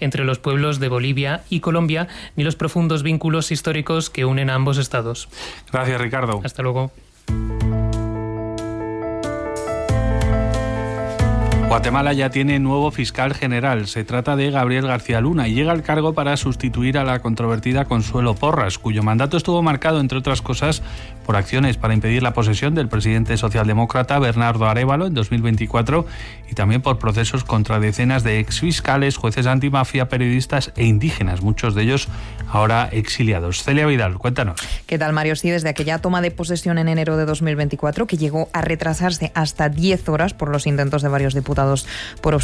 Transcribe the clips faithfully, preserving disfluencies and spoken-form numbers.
entre los pueblos de Bolivia y Colombia, ni los profundos vínculos históricos que unen a ambos estados. Gracias, Ricardo. Hasta luego. Guatemala ya tiene nuevo fiscal general. Se trata de Gabriel García Luna y llega al cargo para sustituir a la controvertida Consuelo Porras, cuyo mandato estuvo marcado, entre otras cosas, por acciones para impedir la posesión del presidente socialdemócrata Bernardo Arévalo en dos mil veinticuatro y también por procesos contra decenas de exfiscales, jueces antimafia, periodistas e indígenas, muchos de ellos ahora exiliados. Celia Vidal, cuéntanos. ¿Qué tal, Mario? Sí, desde aquella toma de posesión en enero de dos mil veinticuatro, que llegó a retrasarse hasta diez horas por los intentos de varios diputados por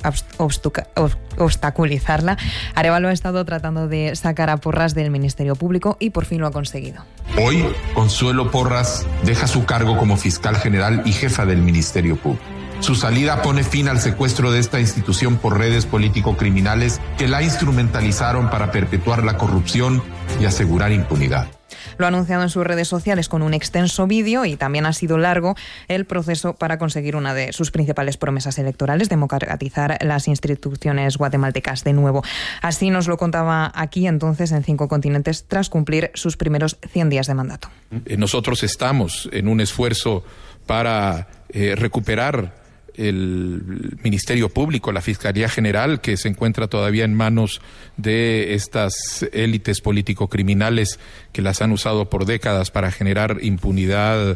obstaculizarla, Arévalo ha estado tratando de sacar a Porras del Ministerio Público y por fin lo ha conseguido. Hoy, Consuelo Porras deja su cargo como fiscal general y jefa del Ministerio Público. Su salida pone fin al secuestro de esta institución por redes político-criminales que la instrumentalizaron para perpetuar la corrupción y asegurar impunidad. Lo ha anunciado en sus redes sociales con un extenso vídeo y también ha sido largo el proceso para conseguir una de sus principales promesas electorales, democratizar las instituciones guatemaltecas de nuevo. Así nos lo contaba aquí entonces en Cinco Continentes tras cumplir sus primeros cien días de mandato. Nosotros estamos en un esfuerzo para eh, recuperar el Ministerio Público, la Fiscalía General, que se encuentra todavía en manos de estas élites político-criminales que las han usado por décadas para generar impunidad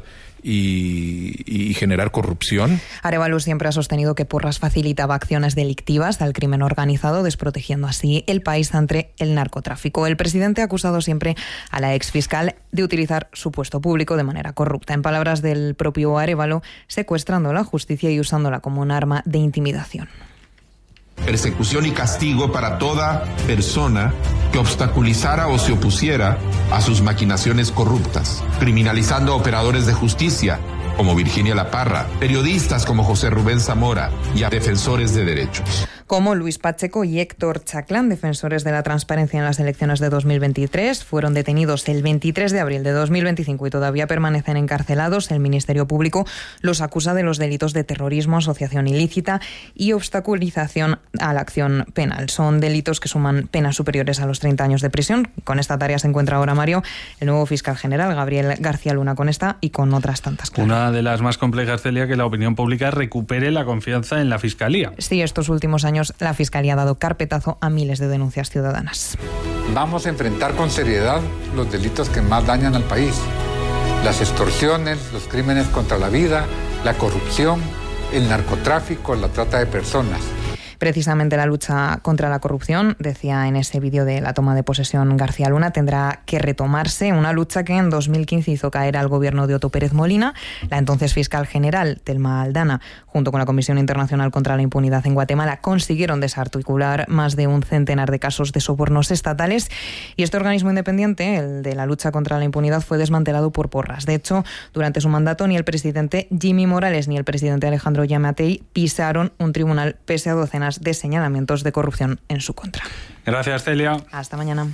y, y generar corrupción. Arévalo siempre ha sostenido que Porras facilitaba acciones delictivas al crimen organizado, desprotegiendo así el país ante el narcotráfico. El presidente ha acusado siempre a la exfiscal de utilizar su puesto público de manera corrupta. En palabras del propio Arévalo, secuestrando la justicia y usándola como un arma de intimidación. Persecución y castigo para toda persona que obstaculizara o se opusiera a sus maquinaciones corruptas, criminalizando a operadores de justicia como Virginia La Parra, periodistas como José Rubén Zamora y a defensores de derechos. Como Luis Pacheco y Héctor Chaclán, defensores de la transparencia en las elecciones de dos mil veintitrés, fueron detenidos el veintitrés de abril de dos mil veinticinco y todavía permanecen encarcelados. El Ministerio Público los acusa de los delitos de terrorismo, asociación ilícita y obstaculización a la acción penal. Son delitos que suman penas superiores a los treinta años de prisión. Con esta tarea se encuentra ahora, Mario, el nuevo fiscal general, Gabriel García Luna, con esta y con otras tantas. Claro. Una de las más complejas, Celia, que la opinión pública recupere la confianza en la Fiscalía. Sí, estos últimos años la Fiscalía ha dado carpetazo a miles de denuncias ciudadanas. Vamos a enfrentar con seriedad los delitos que más dañan al país. Las extorsiones, los crímenes contra la vida, la corrupción, el narcotráfico, la trata de personas. Precisamente la lucha contra la corrupción, decía en ese vídeo de la toma de posesión García Luna, tendrá que retomarse, una lucha que en dos mil quince hizo caer al gobierno de Otto Pérez Molina. La entonces fiscal general, Telma Aldana, junto con la Comisión Internacional contra la Impunidad en Guatemala, consiguieron desarticular más de un centenar de casos de sobornos estatales y este organismo independiente, el de la lucha contra la impunidad, fue desmantelado por Porras. De hecho, durante su mandato ni el presidente Jimmy Morales ni el presidente Alejandro Yamatei pisaron un tribunal pese a docenas de señalamientos de corrupción en su contra. Gracias, Celia. Hasta mañana.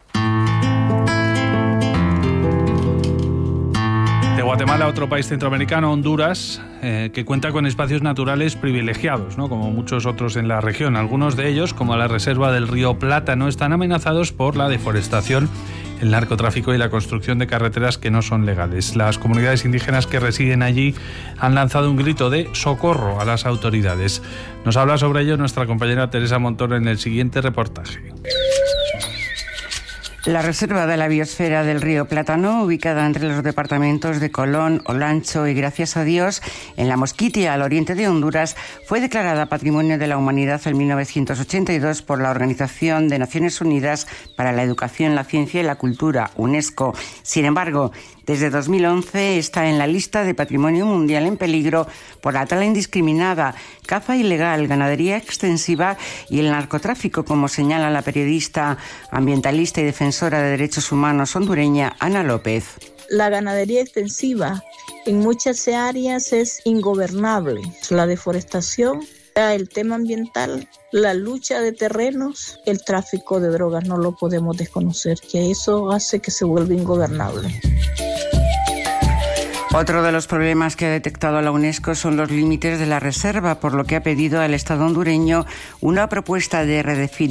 De Guatemala a otro país centroamericano, Honduras, eh, que cuenta con espacios naturales privilegiados, ¿no? Como muchos otros en la región. Algunos de ellos, como la reserva del río Plátano, están amenazados por la deforestación, el narcotráfico y la construcción de carreteras que no son legales. Las comunidades indígenas que residen allí han lanzado un grito de socorro a las autoridades. Nos habla sobre ello nuestra compañera Teresa Montoro en el siguiente reportaje. La reserva de la biosfera del río Plátano, ubicada entre los departamentos de Colón, Olancho y Gracias a Dios, en la Mosquitia, al oriente de Honduras, fue declarada Patrimonio de la Humanidad en mil novecientos ochenta y dos por la Organización de Naciones Unidas para la Educación, la Ciencia y la Cultura, UNESCO. Sin embargo, desde dos mil once está en la lista de Patrimonio Mundial en peligro por la tala indiscriminada, caza ilegal, ganadería extensiva y el narcotráfico, como señala la periodista ambientalista y defensora de derechos humanos hondureña Ana López. La ganadería extensiva en muchas áreas es ingobernable. La deforestación, el tema ambiental, la lucha de terrenos, el tráfico de drogas, no lo podemos desconocer, que eso hace que se vuelva ingobernable. Otro de los problemas que ha detectado la UNESCO son los límites de la reserva, por lo que ha pedido al Estado hondureño una propuesta de redefinición